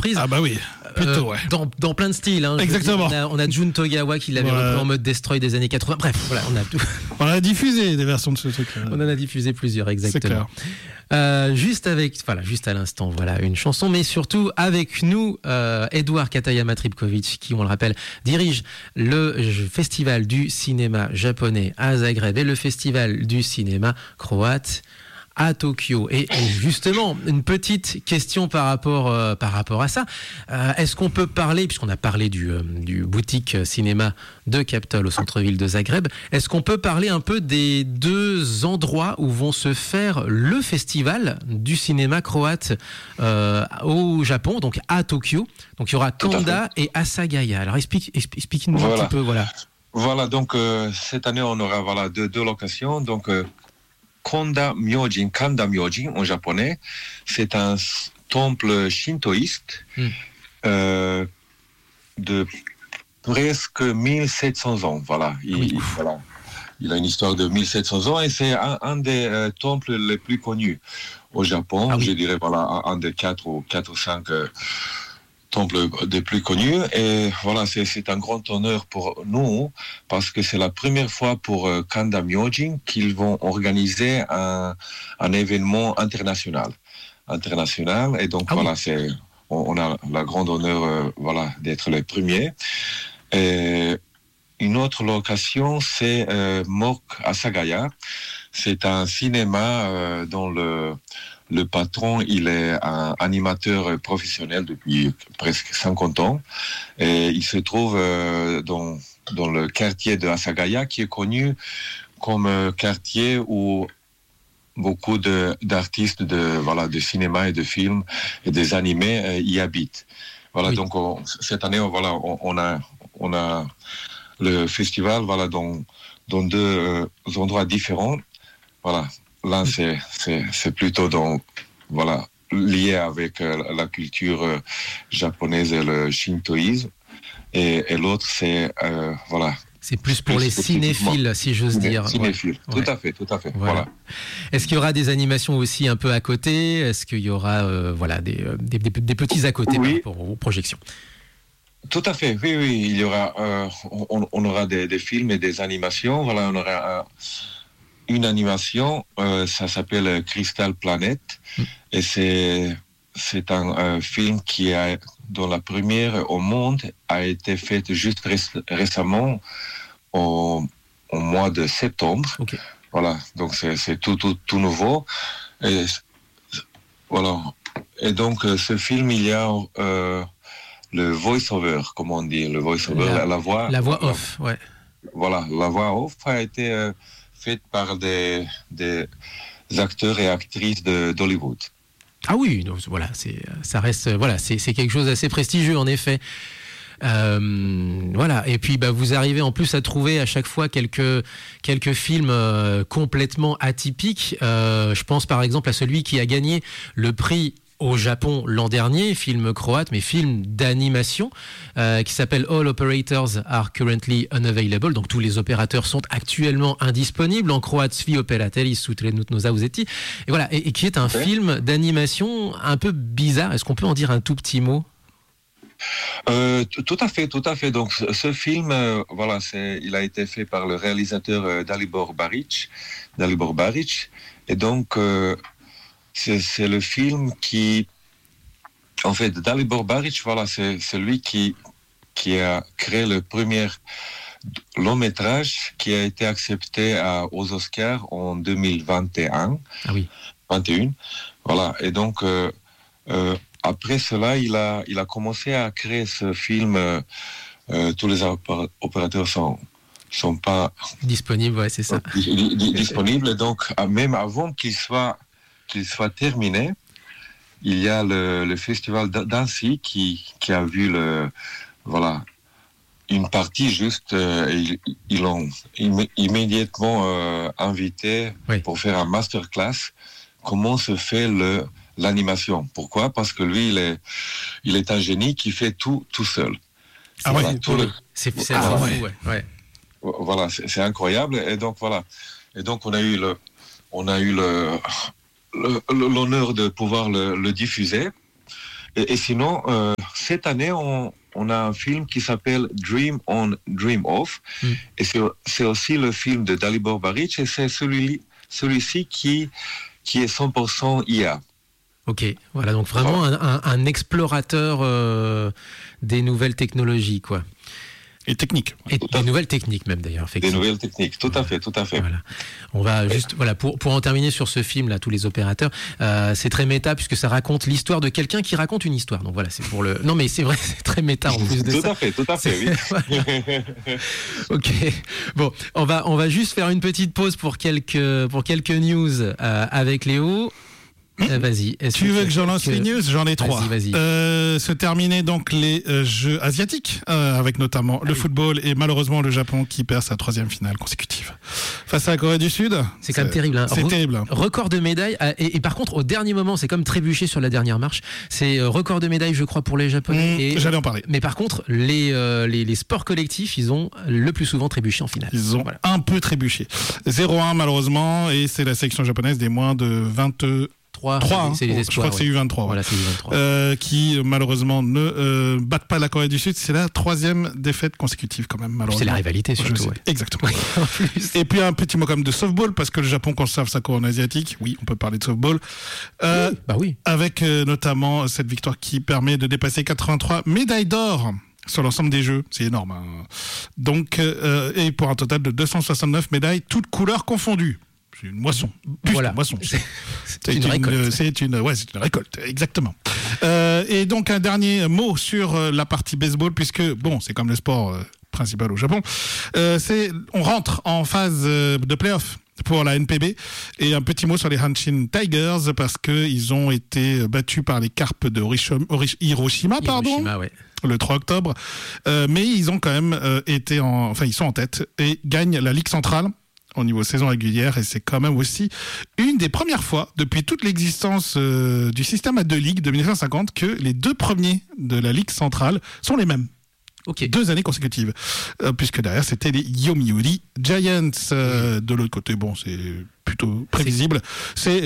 reprise. Ah bah oui, plutôt, ouais. Dans plein de styles. Hein, exactement. On a Jun Togawa qui l'avait repris en mode Destroy des années 80. Bref, voilà, on a tout. On a diffusé des versions de ce truc. On en a diffusé plusieurs, exactement. C'est clair. Juste à l'instant, voilà, une chanson, mais surtout avec nous, Edouard Katayama-Tripkovic, qui, on le rappelle, dirige le festival du cinéma japonais à Zagreb et le festival du cinéma croate à Tokyo. Et justement, une petite question par rapport à ça. Est-ce qu'on peut parler, puisqu'on a parlé du boutique cinéma de Capitol au centre-ville de Zagreb, est-ce qu'on peut parler un peu des deux endroits où vont se faire le festival du cinéma croate au Japon, donc à Tokyo. Donc il y aura Kanda et Asagaya. Alors explique-nous un petit peu, voilà. Voilà, donc cette année on aura deux locations. Donc Kanda Myojin en japonais, c'est un temple shintoïste de presque 1700 ans. Voilà. Il a une histoire de 1700 ans et c'est un des temples les plus connus au Japon. Je dirais un des 4 ou 5 temples des plus connus. Et voilà, c'est un grand honneur pour nous parce que c'est la première fois pour Kanda Myojin qu'ils vont organiser un événement international. Et donc on a la grande honneur d'être les premiers. Et une autre location, c'est Mork Asagaya. C'est un cinéma dont le patron, il est un animateur professionnel depuis presque 50 ans. Et il se trouve dans le quartier de Asagaya, qui est connu comme quartier où beaucoup d'artistes de cinéma et de films et des animés y habitent. Voilà, donc cette année, on a le festival dans deux endroits différents. Voilà. L'un, c'est plutôt lié avec la culture japonaise et le shintoïsme. Et l'autre, c'est, c'est plus pour les cinéphiles, si j'ose dire. Cinéphiles, tout à fait. Voilà. Est-ce qu'il y aura des animations aussi un peu à côté ? Est-ce qu'il y aura des petits à côté par rapport aux projections ? Tout à fait, oui. Il y aura, on aura des films et des animations. Voilà, on aura une animation, ça s'appelle Crystal Planet, et c'est un film dont la première au monde a été faite juste récemment au mois de septembre. Okay. Voilà, donc c'est tout nouveau. Et voilà. Et donc ce film, il y a le voice-over, comme on dit, le voice-over, la voix off, ouais. Voilà, la voix off a été faite par des acteurs et actrices d'Hollywood. Ah oui, donc voilà, ça reste, c'est quelque chose d'assez prestigieux en effet. Voilà, et puis vous arrivez en plus à trouver à chaque fois quelques films complètement atypiques. Je pense par exemple à celui qui a gagné le prix au Japon l'an dernier, film croate, mais film d'animation, qui s'appelle All Operators are currently unavailable. Donc tous les opérateurs sont actuellement indisponibles. En croate, Svi operateli su trenutno zauzeti. Et voilà, et qui est un film d'animation un peu bizarre. Est-ce qu'on peut en dire un tout petit mot ? Tout à fait. Donc ce film, il a été fait par le réalisateur Dalibor Baric. Et donc c'est le film qui, en fait, Dalibor Baric, c'est lui qui a créé le premier long métrage qui a été accepté aux Oscars en 2021. Ah oui. 21. Voilà. Et donc après cela, il a commencé à créer ce film. Tous les opérateurs sont pas disponibles, ouais, c'est ça. Disponibles. Et donc même avant qu'il soit terminé, il y a le festival d'Annecy qui a vu une partie juste. Ils l'ont immédiatement invité pour faire un masterclass. Comment se fait l'animation ? Pourquoi ? Parce que lui, il est un génie qui fait tout seul. Ah ouais, c'est Voilà, c'est incroyable. Et donc voilà. Et donc on a eu l'honneur de pouvoir le diffuser. Et sinon, cette année, on a un film qui s'appelle Dream On, Dream Off. Et c'est aussi le film de Dalibor Baric, et c'est celui-ci qui est 100% IA. Ok, voilà, donc vraiment un explorateur des nouvelles technologies, quoi. Et techniques. Et des nouvelles techniques même d'ailleurs. Des nouvelles techniques, tout à fait. Voilà. On va juste, pour en terminer sur ce film là, tous les opérateurs, c'est très méta puisque ça raconte l'histoire de quelqu'un qui raconte une histoire. Donc voilà, c'est pour le. Non mais c'est vrai, c'est très méta en plus de ça. Tout à fait, oui. Voilà. Ok. Bon, on va juste faire une petite pause pour quelques news avec Léo. Vas-y. Tu veux que j'en lance les news ? J'en ai 3. Vas-y. Se terminer donc les Jeux asiatiques, avec notamment le football et malheureusement le Japon qui perd sa 3e finale consécutive face à la Corée du Sud. C'est quand même terrible. Hein. C'est terrible. Record de médailles. Et par contre, au dernier moment, c'est comme trébucher sur la dernière marche. C'est record de médailles, je crois, pour les Japonais. J'allais en parler. Mais par contre, les sports collectifs, ils ont le plus souvent trébuché en finale. Ils ont un peu trébuché. 0-1 malheureusement, et c'est la sélection japonaise des moins de 3, c'est les espoirs, je crois que c'est U23. Voilà, c'est U23. Qui malheureusement ne battent pas la Corée du Sud. C'est la 3e défaite consécutive quand même, malheureusement. C'est la rivalité surtout. Ouais. Exactement. Et puis un petit mot quand même de softball, parce que le Japon conserve sa couronne asiatique. Oui, on peut parler de softball. Oui. Avec notamment cette victoire qui permet de dépasser 83 médailles d'or sur l'ensemble des Jeux. C'est énorme. Hein. Donc, et pour un total de 269 médailles, toutes couleurs confondues. C'est une moisson. Voilà. Une moisson. C'est une récolte. C'est une récolte, exactement. Et donc un dernier mot sur la partie baseball, puisque bon, c'est comme le sport principal au Japon. On rentre en phase de play-off pour la NPB, et un petit mot sur les Hanshin Tigers parce que ils ont été battus par les Carpes de Hiroshima, ouais. Le 3 octobre. Mais ils ont quand même ils sont en tête et gagnent la Ligue centrale au niveau saison régulière, et c'est quand même aussi une des premières fois depuis toute l'existence du système à 2 ligues de 1950 que les 2 premiers de la Ligue centrale sont les mêmes. Okay. 2 années consécutives, puisque derrière c'était les Yomiuri Giants. De l'autre côté, bon, c'est plutôt prévisible, c'est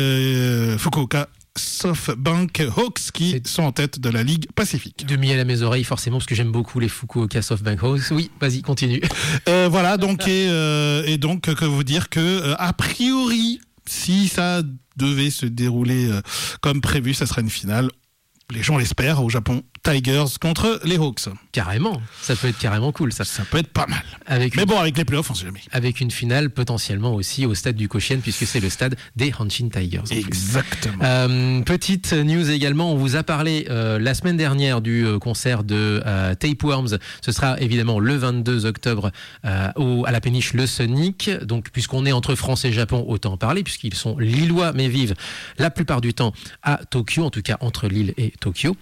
les Fukuoka SoftBank Hawks qui sont en tête de la Ligue Pacifique. De miel à mes oreilles forcément, parce que j'aime beaucoup les Fukuoka SoftBank Hawks. Oui, vas-y, continue. Voilà, donc et donc que vous dire que a priori, si ça devait se dérouler comme prévu, ça sera une finale. Les gens l'espèrent au Japon. Tigers contre les Hawks. Carrément, ça peut être carrément cool ça. Ça peut être pas mal. Avec les playoffs, on sait jamais. Avec une finale potentiellement aussi au stade du Koshien, puisque c'est le stade des Hanshin Tigers. Exactement. Petite news également, on vous a parlé la semaine dernière du concert de Tapeworms. Ce sera évidemment le 22 octobre à la péniche Le Sonic. Donc puisqu'on est entre France et Japon, autant en parler, puisqu'ils sont lillois mais vivent la plupart du temps à Tokyo, en tout cas entre Lille et Tokyo.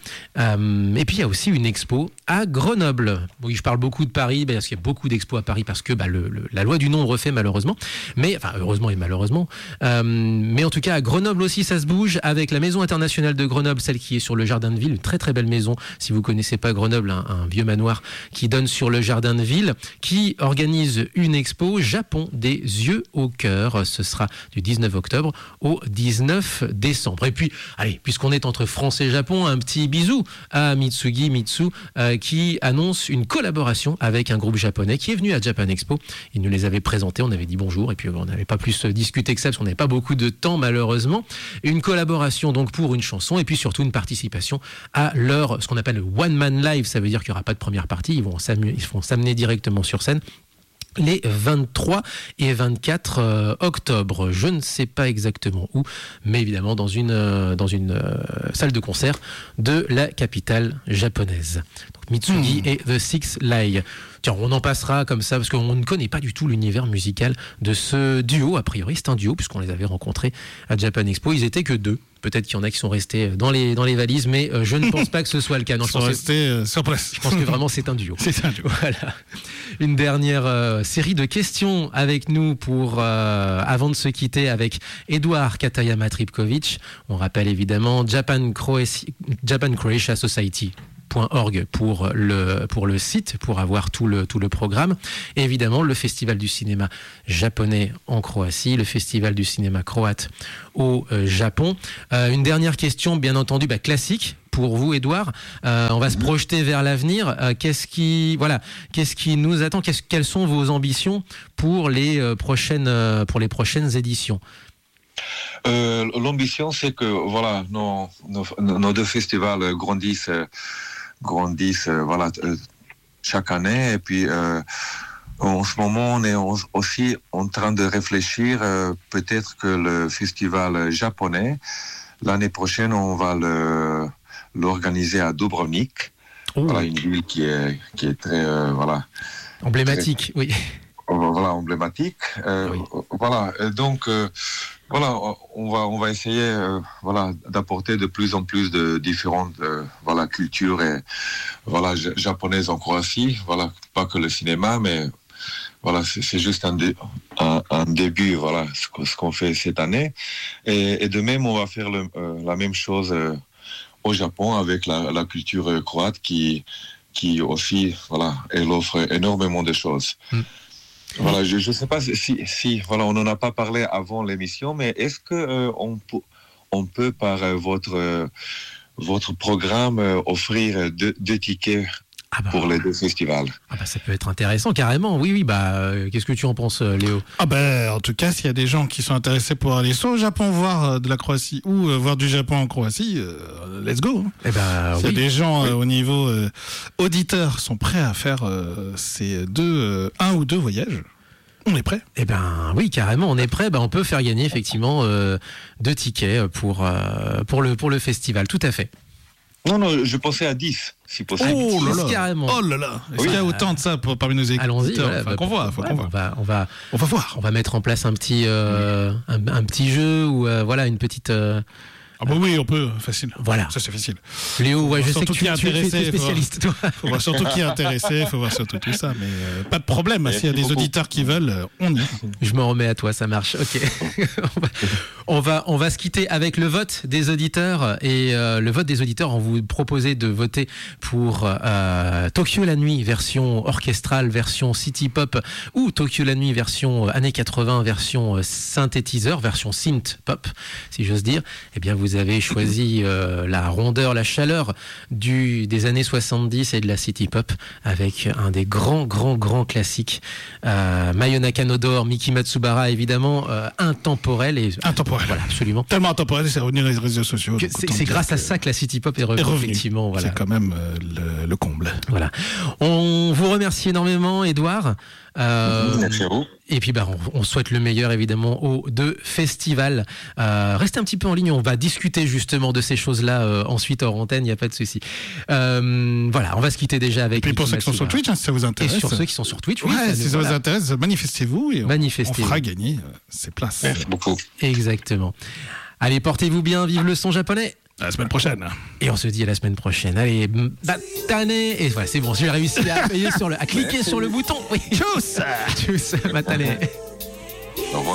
Et puis il y a aussi une expo à Grenoble. Oui, je parle beaucoup de Paris parce qu'il y a beaucoup d'expos à Paris parce que la loi du nombre fait malheureusement, mais enfin heureusement et malheureusement. Mais en tout cas à Grenoble aussi ça se bouge avec la Maison internationale de Grenoble, celle qui est sur le Jardin de Ville, une très très belle maison. Si vous connaissez pas Grenoble, un vieux manoir qui donne sur le Jardin de Ville, qui organise une expo Japon des yeux au cœur. Ce sera du 19 octobre au 19 décembre. Et puis allez, puisqu'on est entre France et Japon, un petit bisou à Mitsugi Mitsu qui annonce une collaboration avec un groupe japonais qui est venu à Japan Expo. Ils nous les avaient présentés, on avait dit bonjour et puis on n'avait pas plus discuté que ça parce qu'on n'avait pas beaucoup de temps malheureusement. Une collaboration donc pour une chanson et puis surtout une participation à ce qu'on appelle le One Man Live. Ça veut dire qu'il n'y aura pas de première partie, ils vont s'amener directement sur scène les 23 et 24 octobre. Je ne sais pas exactement où, mais évidemment dans une salle de concert de la capitale japonaise. Donc Mitsugi et The Six Lai. Tiens, on en passera comme ça, parce qu'on ne connaît pas du tout l'univers musical de ce duo. A priori, c'est un duo, puisqu'on les avait rencontrés à Japan Expo. Ils étaient que 2. Peut-être qu'il y en a qui sont restés dans les valises, mais je ne pense pas que ce soit le cas. Non, ils sont restés sur place. Je pense que vraiment, c'est un duo. C'est un duo. Voilà. Une dernière série de questions avec nous avant de se quitter avec Edouard Katayama-Tripkovic. On rappelle évidemment Japan Croatia Society. .org pour le site, pour avoir tout le programme. Et évidemment, le Festival du cinéma japonais en Croatie, le Festival du cinéma croate au Japon. Une dernière question, bien entendu, classique. pour vous, Édouard. On va se projeter vers l'avenir. Qu'est-ce qui nous attend? Quelles sont vos ambitions pour les prochaines éditions? L'ambition, c'est que voilà, nos deux festivals grandissent chaque année. Et puis, en ce moment, on est aussi en train de réfléchir peut-être que le festival japonais, l'année prochaine, on va l'organiser à Dubrovnik. Voilà, une ville qui est très emblématique, oui. Voilà, emblématique. Oui. Voilà, donc on va essayer d'apporter de plus en plus de différentes cultures et japonaises en Croatie. Voilà, pas que le cinéma, mais voilà, c'est juste un début. Voilà, ce qu'on fait cette année. Et de même, on va faire la même chose au Japon avec la culture croate qui aussi elle offre énormément de choses. Voilà, je ne sais pas si on n'en a pas parlé avant l'émission, mais est-ce que on peut par votre programme offrir deux tickets pour les deux festivals? Ça peut être intéressant, carrément. Oui. Qu'est-ce que tu en penses, Léo? En tout cas, s'il y a des gens qui sont intéressés pour aller soit au Japon voir de la Croatie ou voir du Japon en Croatie, let's go. S'il y a des gens au niveau auditeur sont prêts à faire ces un ou deux voyages, on est prêt. Oui, carrément, on est prêt. On peut faire gagner effectivement 2 tickets pour le festival. Tout à fait. Non, je pensais à 10, si possible. Oh là là, carrément. Oh là là. Est-ce qu'il y a autant de ça parmi nos équipes? Allons-y. Qu'on voit. On va voir. On va mettre en place un petit jeu ou une petite. Oui, on peut, facile. Voilà. Ça, c'est facile. Léo, je sais que tu es spécialiste, toi. Faut voir surtout qui est intéressé, faut voir surtout tout ça. Mais pas de problème, s'il y a des auditeurs qui veulent, on y est. Je m'en remets à toi, ça marche. Ok. On va se quitter avec le vote des auditeurs. Et le vote des auditeurs, on vous proposait de voter pour Tokyo la nuit, version orchestrale, version city pop, ou Tokyo la nuit, version années 80, version synthétiseur, version synth pop, si j'ose dire. Eh bien, vous avez choisi la rondeur, la chaleur des années 70 et de la city pop avec un des grands classiques, Mayona Kanodor, Miki Matsubara, évidemment, intemporel. Voilà, absolument. Tellement intemporel, c'est revenu dans les réseaux sociaux. C'est grâce à ça que la city pop est revenue. Effectivement, voilà. C'est quand même le comble. Voilà. On vous remercie énormément, Édouard. Merci à vous. Et puis on souhaite le meilleur évidemment aux deux festivals. Restez un petit peu en ligne, on va discuter justement de ces choses-là ensuite hors antenne, il n'y a pas de souci. On va se quitter déjà avec. Et puis pour ceux qui sont sur Twitch, si ça vous intéresse. Et sur ceux qui sont sur Twitch, si ça vous intéresse, manifestez-vous et on fera gagner ces places. Merci beaucoup. Exactement. Allez, portez-vous bien, vive le son japonais. À la semaine prochaine. Et on se dit à la semaine prochaine. Allez, matane. Et voilà, c'est bon, j'ai réussi à cliquer sur le bouton. Oui. Tchuss. Tchuss, matane.